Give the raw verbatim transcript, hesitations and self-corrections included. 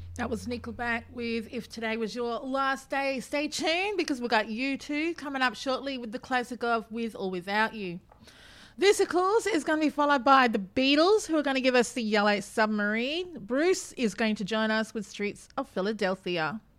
That was Nickelback with If Today Was Your Last Day. Stay tuned because we've got U two coming up shortly with the classic of With or Without You. This, of course, is going to be followed by the Beatles, who are going to give us the Yellow Submarine. Bruce is going to join us with Streets of Philadelphia.